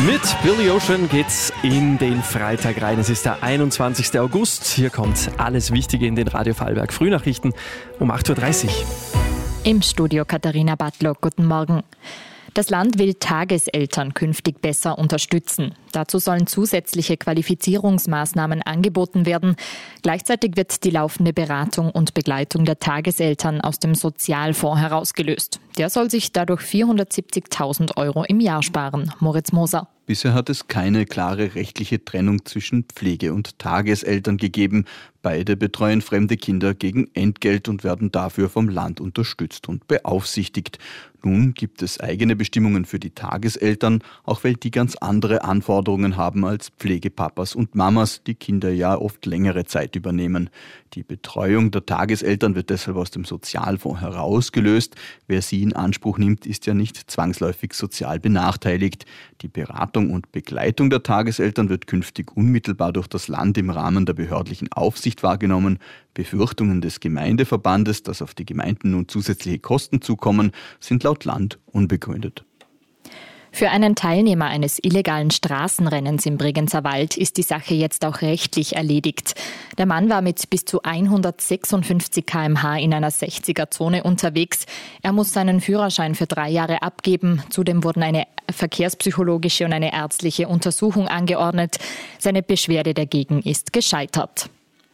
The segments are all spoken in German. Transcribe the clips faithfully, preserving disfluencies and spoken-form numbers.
Mit Billy Ocean geht's in den Freitag rein. Es ist der einundzwanzigster August. Hier kommt alles Wichtige in den Radio Vorarlberg Frühnachrichten um acht Uhr dreißig. Im Studio Katharina Battlock. Guten Morgen. Das Land will Tageseltern künftig besser unterstützen. Dazu sollen zusätzliche Qualifizierungsmaßnahmen angeboten werden. Gleichzeitig wird die laufende Beratung und Begleitung der Tageseltern aus dem Sozialfonds herausgelöst. Der soll sich dadurch vierhundertsiebzigtausend Euro im Jahr sparen. Moritz Moser. Bisher hat es keine klare rechtliche Trennung zwischen Pflege- und Tageseltern gegeben. Beide betreuen fremde Kinder gegen Entgelt und werden dafür vom Land unterstützt und beaufsichtigt. Nun gibt es eigene Bestimmungen für die Tageseltern, auch weil die ganz andere Anforderungen haben als Pflegepapas und Mamas, die Kinder ja oft längere Zeit übernehmen. Die Betreuung der Tageseltern wird deshalb aus dem Sozialfonds herausgelöst. Wer sie in Anspruch nimmt, ist ja nicht zwangsläufig sozial benachteiligt. Die Beratung und Begleitung der Tageseltern wird künftig unmittelbar durch das Land im Rahmen der behördlichen Aufsicht wahrgenommen. Befürchtungen des Gemeindeverbandes, dass auf die Gemeinden nun zusätzliche Kosten zukommen, sind laut Land unbegründet. Für einen Teilnehmer eines illegalen Straßenrennens im Bregenzer Wald ist die Sache jetzt auch rechtlich erledigt. Der Mann war mit bis zu hundertsechsundfünfzig Kilometer pro Stunde in einer sechziger-Zone unterwegs. Er muss seinen Führerschein für drei Jahre abgeben. Zudem wurden eine verkehrspsychologische und eine ärztliche Untersuchung angeordnet. Seine Beschwerde dagegen ist gescheitert.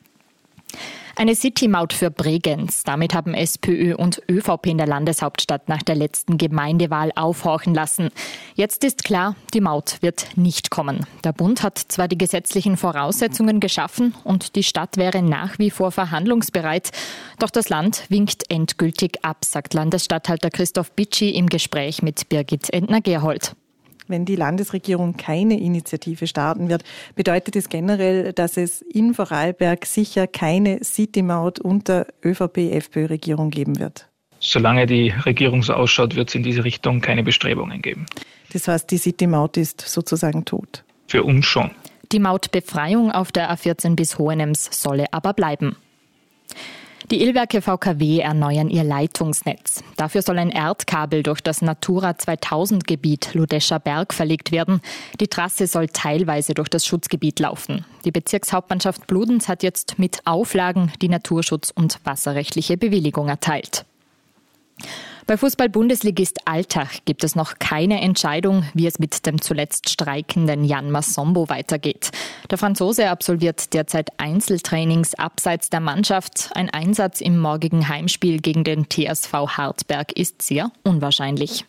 Eine City-Maut für Bregenz. Damit haben SPÖ und ÖVP in der Landeshauptstadt nach der letzten Gemeindewahl aufhorchen lassen. Jetzt ist klar, die Maut wird nicht kommen. Der Bund hat zwar die gesetzlichen Voraussetzungen geschaffen und die Stadt wäre nach wie vor verhandlungsbereit, doch das Land winkt endgültig ab, sagt Landesstatthalter Christoph Bitschi im Gespräch mit Birgit Entner-Gerhold. Wenn die Landesregierung keine Initiative starten wird, bedeutet es generell, dass es in Vorarlberg sicher keine City-Maut unter ÖVP-F P Ö-Regierung geben wird. Solange die Regierung so ausschaut, wird es in diese Richtung keine Bestrebungen geben. Das heißt, die City-Maut ist sozusagen tot? Für uns schon. Die Mautbefreiung auf der A vierzehn bis Hohenems solle aber bleiben. Die Illwerke V K W erneuern ihr Leitungsnetz. Dafür soll ein Erdkabel durch das Natura zweitausend Gebiet Ludescher Berg verlegt werden. Die Trasse soll teilweise durch das Schutzgebiet laufen. Die Bezirkshauptmannschaft Bludenz hat jetzt mit Auflagen die Naturschutz- und wasserrechtliche Bewilligung erteilt. Bei Fußball-Bundesligist Altach gibt es noch keine Entscheidung, wie es mit dem zuletzt streikenden Jan Massombo weitergeht. Der Franzose absolviert derzeit Einzeltrainings abseits der Mannschaft. Ein Einsatz im morgigen Heimspiel gegen den T S V Hartberg ist sehr unwahrscheinlich.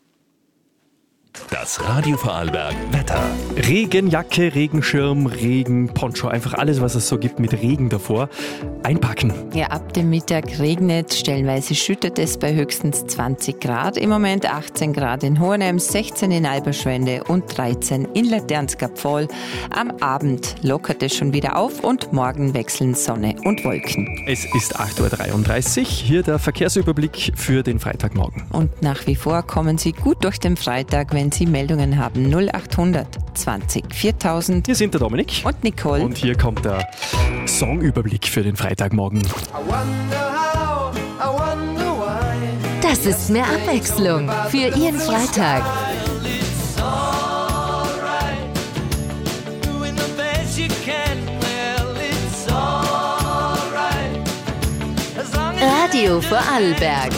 Das Radio Vorarlberg Wetter. Regenjacke, Regenschirm, Regenponcho, einfach alles, was es so gibt mit Regen davor, einpacken. Ja, ab dem Mittag regnet, stellenweise schüttet es bei höchstens zwanzig Grad. Im Moment achtzehn Grad in Hohenems, sechzehn in Alberschwende und dreizehn in Laternskapfol. Am Abend lockert es schon wieder auf und morgen wechseln Sonne und Wolken. Es ist acht Uhr dreiunddreißig, hier der Verkehrsüberblick für den Freitagmorgen. Und nach wie vor kommen Sie gut durch den Freitag, wenn Sie Meldungen haben. null achthundert zwanzig viertausend. Hier sind der Dominik und Nicole. Und hier kommt der Songüberblick für den Freitagmorgen. Das ist mehr Abwechslung für Ihren Freitag. Radio Vorarlberg.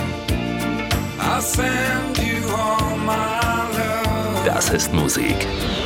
Das ist Musik.